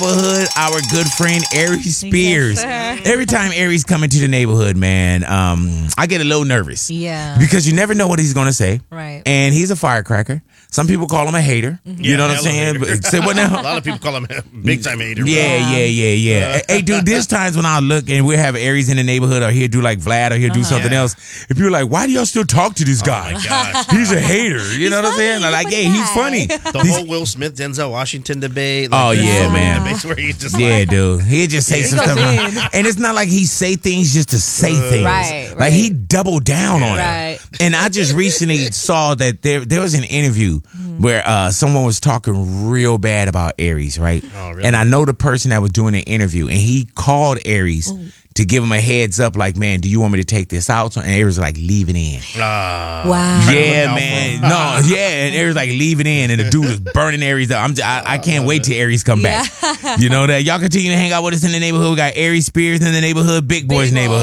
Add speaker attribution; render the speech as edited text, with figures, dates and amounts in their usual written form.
Speaker 1: neighborhood, our good friend Aries Spears.
Speaker 2: Yes,
Speaker 1: Every time Aries come into the neighborhood, man, I get a little nervous.
Speaker 2: Yeah.
Speaker 1: Because you never know what he's gonna say.
Speaker 2: Right.
Speaker 1: And he's a firecracker. Some people call him a hater. You know what I'm saying? But, say what now?
Speaker 3: A lot of people call him a big time hater.
Speaker 1: Yeah. Hey, dude, there's times when I look and we have Aries in the neighborhood, or he'll do like Vlad, or he'll do something else. If you're like, why do y'all still talk to this guy?
Speaker 3: Oh my gosh.
Speaker 1: He's a hater. You know what I'm saying? Like,
Speaker 2: He's a
Speaker 1: yeah,
Speaker 2: funny
Speaker 1: he's
Speaker 2: guy.
Speaker 1: funny.
Speaker 3: The whole Will Smith, Denzel Washington debate.
Speaker 1: Oh,
Speaker 3: there's
Speaker 1: yeah,
Speaker 3: so many
Speaker 1: man.
Speaker 3: debates where he's just
Speaker 1: Yeah,
Speaker 3: like,
Speaker 1: dude. He'll just say some
Speaker 2: goes
Speaker 1: stuff.
Speaker 2: in.
Speaker 1: And it's not like he say things just to say things.
Speaker 2: Right,
Speaker 1: Like, he doubled down on
Speaker 2: Right.
Speaker 1: it. And I just recently saw that there was an interview where someone was talking real bad about Aries, right?
Speaker 3: Oh, really?
Speaker 1: And I know the person that was doing the interview, and he called Aries to give him a heads up, like, man, do you want me to take this out? And Aries was like, leave it in.
Speaker 2: Wow.
Speaker 1: Yeah,
Speaker 3: out
Speaker 1: man. No, yeah, and Aries like, leave it in, and the dude is burning Aries up. I can't wait till Aries come back. You know that? Y'all continue to hang out with us in the neighborhood. We got Aries Spears in the neighborhood, Big Boys neighborhood.